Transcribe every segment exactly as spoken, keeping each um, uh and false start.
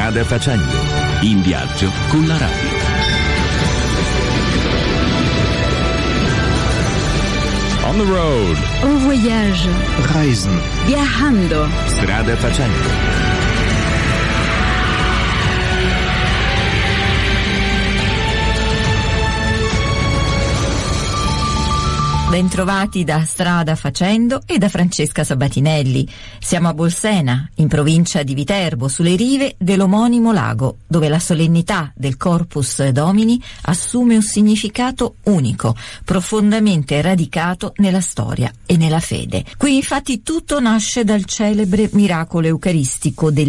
Strada facendo, in viaggio con la radio. On the road. En voyage. Reisen. Viajando. Strada facendo. Bentrovati da Strada Facendo e da Francesca Sabatinelli. Siamo a Bolsena, in provincia di Viterbo, sulle rive dell'omonimo lago, dove la solennità del Corpus Domini assume un significato unico, profondamente radicato nella storia e nella fede. Qui infatti tutto nasce dal celebre miracolo eucaristico del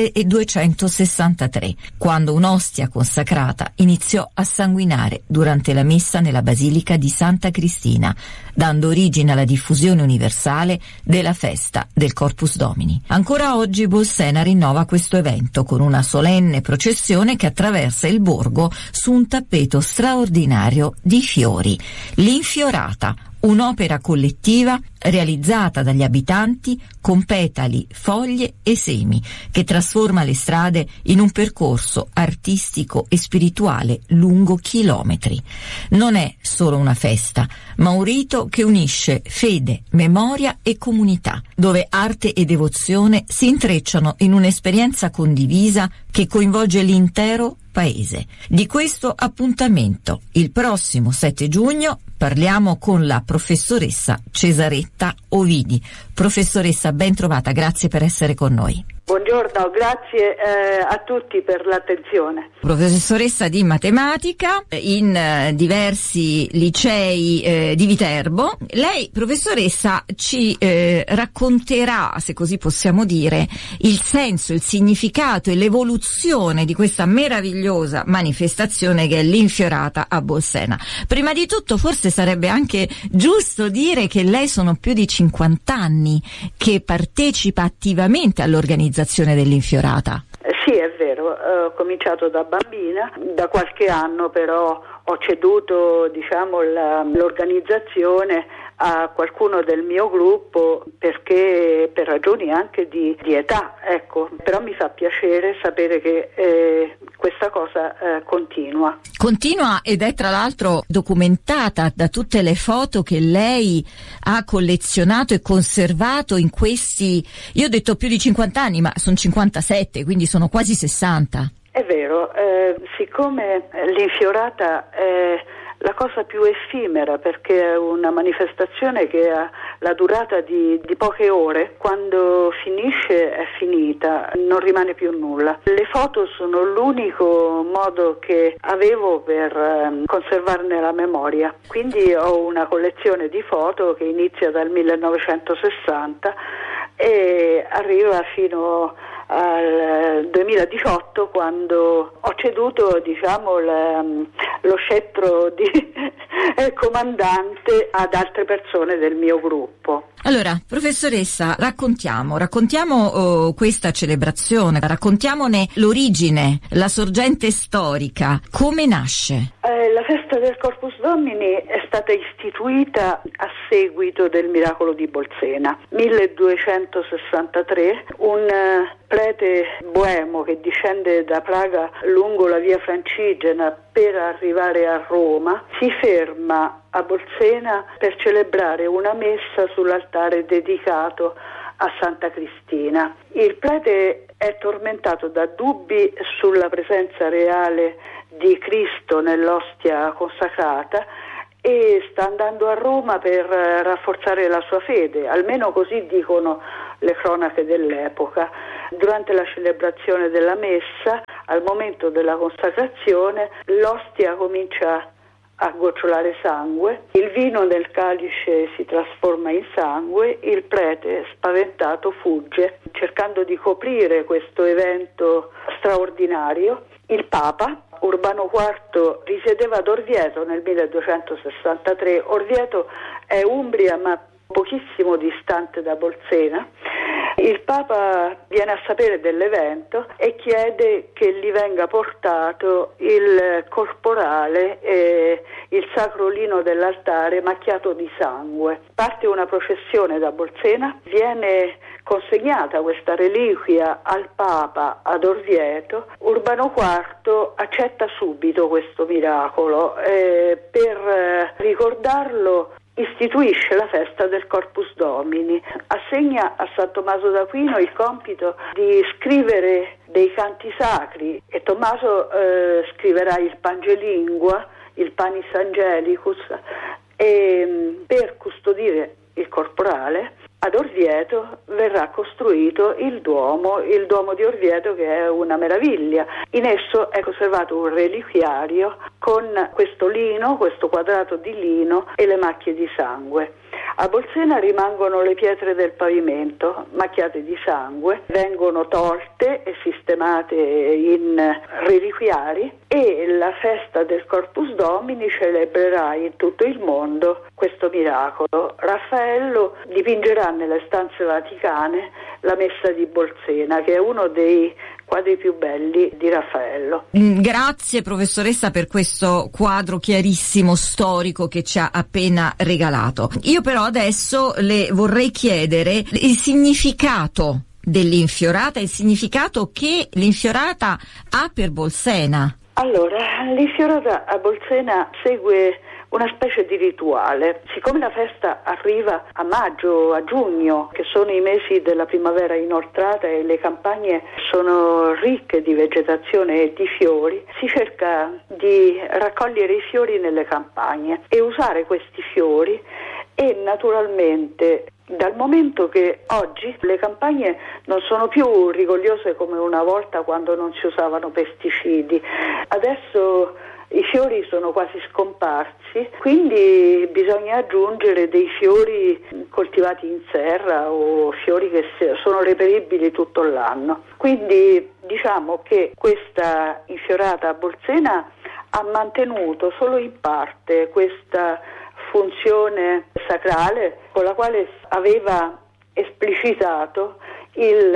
milleduecentosessantatré, quando un'ostia consacrata iniziò a sanguinare durante la messa nella Basilica di Santa Cristina, dando origine alla diffusione universale della festa del Corpus Domini. Ancora oggi Bolsena rinnova questo evento con una solenne processione che attraversa il borgo su un tappeto straordinario di fiori, l'Infiorata, un'opera collettiva realizzata dagli abitanti con petali, foglie e semi, che trasforma le strade in un percorso artistico e spirituale lungo chilometri. Non è solo una festa, ma un rito che unisce fede, memoria e comunità, dove arte e devozione si intrecciano in un'esperienza condivisa che coinvolge l'intero paese. Di questo appuntamento, il prossimo sette giugno, parliamo con la professoressa Cesaretta Ovidi. Professoressa, ben trovata, grazie per essere con noi. Buongiorno, grazie eh, a tutti per l'attenzione. Professoressa di matematica in eh, diversi licei eh, di Viterbo. Lei, professoressa, ci eh, racconterà, se così possiamo dire, il senso, il significato e l'evoluzione di questa meravigliosa manifestazione che è l'Infiorata a Bolsena. Prima di tutto, forse sarebbe anche giusto dire che lei sono più di cinquanta anni che partecipa attivamente all'organizzazione dell'Infiorata. Eh, sì, è vero, ho cominciato da bambina, da qualche anno però ho ceduto, diciamo, la, l'organizzazione a qualcuno del mio gruppo perché per ragioni anche di, di età, ecco, però mi fa piacere sapere che eh, questa cosa eh, continua. Continua ed è tra l'altro documentata da tutte le foto che lei ha collezionato e conservato in questi, io ho detto più di cinquanta anni, ma sono cinquantasette, quindi sono quasi sessanta. È vero, eh, siccome l'Infiorata è la cosa più effimera perché è una manifestazione che ha la durata di, di poche ore, quando finisce è finita, non rimane più nulla. Le foto sono l'unico modo che avevo per um, conservarne la memoria, quindi ho una collezione di foto che inizia dal millenovecentosessanta e arriva fino al duemiladiciotto, quando ho ceduto, diciamo, le, lo scettro di comandante ad altre persone del mio gruppo. Allora, professoressa, raccontiamo, raccontiamo oh, questa celebrazione, raccontiamone l'origine, la sorgente storica, come nasce? Eh, la festa del Corpus Domini è stata istituita a seguito del miracolo di Bolsena, milleduecentosessantatré, un uh, prete boemo che discende da Praga lungo la via Francigena per arrivare a Roma, si ferma a Bolsena per celebrare una messa sull'altare dedicato a Santa Cristina. Il prete è tormentato da dubbi sulla presenza reale di Cristo nell'ostia consacrata e sta andando a Roma per rafforzare la sua fede, almeno così dicono le cronache dell'epoca. Durante la celebrazione della messa, al momento della consacrazione, l'ostia comincia a gocciolare sangue, il vino nel calice si trasforma in sangue, il prete spaventato fugge, cercando di coprire questo evento straordinario. Il Papa Urbano quarto risiedeva ad Orvieto nel milleduecentosessantatré. Orvieto è Umbria, ma pochissimo distante da Bolsena. Il Papa viene a sapere dell'evento e chiede che gli venga portato il corporale e il sacro lino dell'altare macchiato di sangue. Parte una processione da Bolsena, viene consegnata questa reliquia al Papa ad Orvieto. Urbano quarto accetta subito questo miracolo e per eh, ricordarlo istituisce la festa del Corpus Domini, assegna a San Tommaso d'Aquino il compito di scrivere dei canti sacri e Tommaso eh, scriverà il Pangelingua, il Panis Angelicus, e per custodire il corporale ad Orvieto verrà costruito il Duomo, il Duomo di Orvieto, che è una meraviglia. In esso è conservato un reliquiario con questo lino, questo quadrato di lino e le macchie di sangue. A Bolsena rimangono le pietre del pavimento macchiate di sangue, vengono tolte e sistemate in reliquiari e la festa del Corpus Domini celebrerà in tutto il mondo questo miracolo. Raffaello dipingerà nelle stanze vaticane la Messa di Bolsena, che è uno dei quadri più belli di Raffaello. Grazie professoressa per questo quadro chiarissimo, storico, che ci ha appena regalato. Io però adesso le vorrei chiedere il significato dell'infiorata, il significato che l'infiorata ha per Bolsena. Allora, l'infiorata a Bolsena segue una specie di rituale. Siccome la festa arriva a maggio, a giugno, che sono i mesi della primavera inoltrata e le campagne sono ricche di vegetazione e di fiori, si cerca di raccogliere i fiori nelle campagne e usare questi fiori e naturalmente, dal momento che oggi le campagne non sono più rigogliose come una volta quando non si usavano pesticidi, adesso i fiori sono quasi scomparsi, quindi bisogna aggiungere dei fiori coltivati in serra o fiori che sono reperibili tutto l'anno. Quindi diciamo che questa infiorata a Bolsena ha mantenuto solo in parte questa funzione sacrale con la quale aveva esplicitato il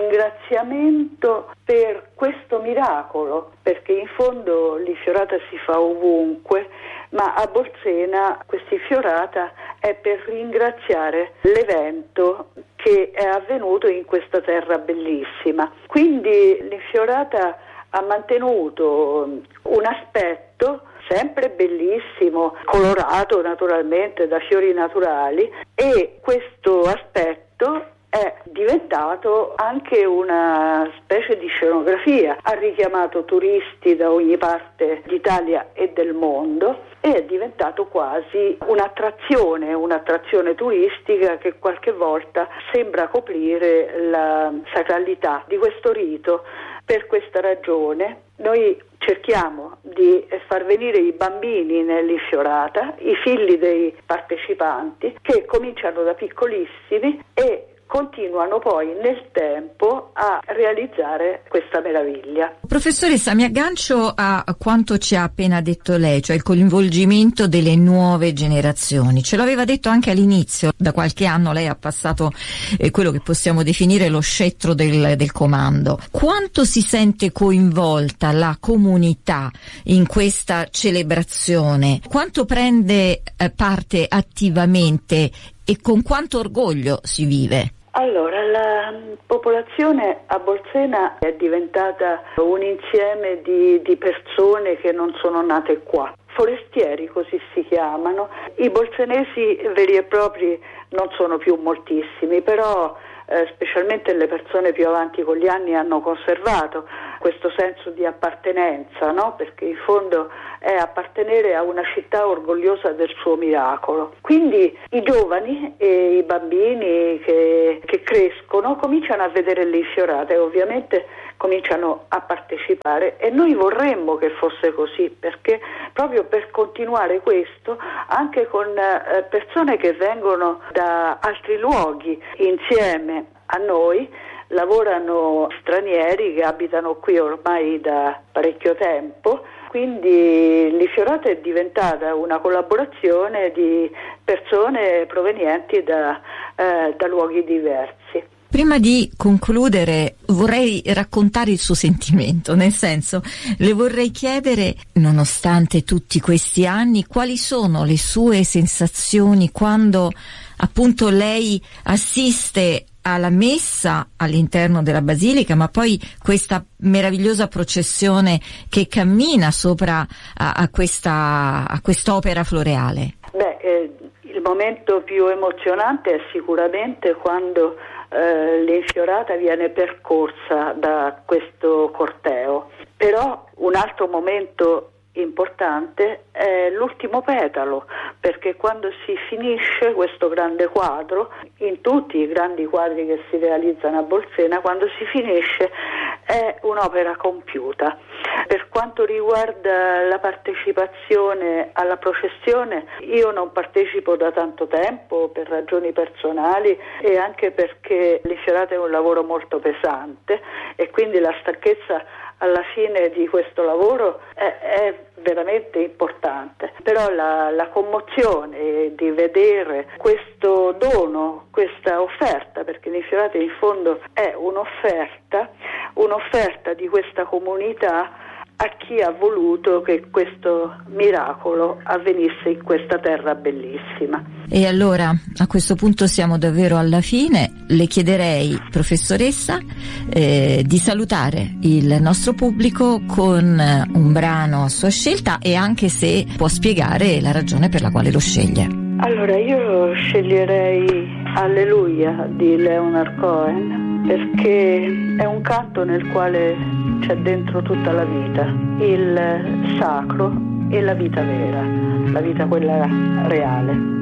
ringraziamento per questo miracolo, perché in fondo l'infiorata si fa ovunque, ma a Bolsena questa infiorata è per ringraziare l'evento che è avvenuto in questa terra bellissima. Quindi l'infiorata ha mantenuto un aspetto sempre bellissimo, colorato naturalmente da fiori naturali, e questo aspetto è diventato anche una specie di scenografia, ha richiamato turisti da ogni parte d'Italia e del mondo e è diventato quasi un'attrazione, un'attrazione turistica che qualche volta sembra coprire la sacralità di questo rito. Per questa ragione noi cerchiamo di far venire i bambini nell'infiorata, i figli dei partecipanti, che cominciano da piccolissimi e continuano poi nel tempo a realizzare questa meraviglia. Professoressa, mi aggancio a quanto ci ha appena detto lei, cioè il coinvolgimento delle nuove generazioni. Ce l'aveva detto anche all'inizio, da qualche anno lei ha passato eh, quello che possiamo definire lo scettro del, del comando. Quanto si sente coinvolta la comunità in questa celebrazione? Quanto prende eh, parte attivamente e con quanto orgoglio si vive? Allora, la popolazione a Bolsena è diventata un insieme di, di persone che non sono nate qua. Forestieri così si chiamano. I bolsenesi veri e propri non sono più moltissimi, però eh, specialmente le persone più avanti con gli anni hanno conservato questo senso di appartenenza, no? Perché in fondo è appartenere a una città orgogliosa del suo miracolo. Quindi i giovani e i bambini che, che crescono cominciano a vedere l'infiorata e ovviamente cominciano a partecipare, e noi vorremmo che fosse così, perché proprio per continuare questo anche con eh, persone che vengono da altri luoghi insieme a noi, lavorano stranieri che abitano qui ormai da parecchio tempo, quindi l'infiorata è diventata una collaborazione di persone provenienti da, eh, da luoghi diversi. Prima di concludere vorrei raccontare il suo sentimento, nel senso, le vorrei chiedere, nonostante tutti questi anni, quali sono le sue sensazioni quando appunto lei assiste alla messa all'interno della basilica, ma poi questa meravigliosa processione che cammina sopra a, a questa a quest'opera floreale. Beh, eh, il momento più emozionante è sicuramente quando eh, l'infiorata viene percorsa da questo corteo. Però un altro momento importante è l'ultimo petalo, perché quando si finisce questo grande quadro, in tutti i grandi quadri che si realizzano a Bolsena, quando si finisce è un'opera compiuta. Per quanto riguarda la partecipazione alla processione, io non partecipo da tanto tempo per ragioni personali e anche perché l'infiorata è un lavoro molto pesante e quindi la stanchezza alla fine di questo lavoro è, è veramente importante. Però la, la commozione di vedere questo dono, questa offerta, perché l'infiorata in fondo è un'offerta, un'offerta di questa comunità a chi ha voluto che questo miracolo avvenisse in questa terra bellissima. E allora, a questo punto siamo davvero alla fine. Le chiederei, professoressa, eh, di salutare il nostro pubblico con un brano a sua scelta e anche se può spiegare la ragione per la quale lo sceglie. Allora, io sceglierei Alleluia di Leonard Cohen, perché è un canto nel quale c'è dentro tutta la vita, il sacro e la vita vera, la vita quella reale.